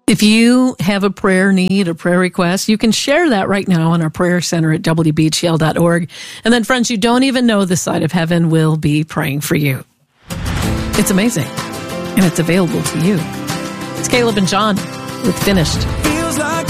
If you have a prayer need, a prayer request, you can share that right now on our prayer center at wbhl.org. And then, friends, you don't even know this side of heaven will be praying for you. It's amazing. And it's available to you. It's Caleb and John with Finished. Feels like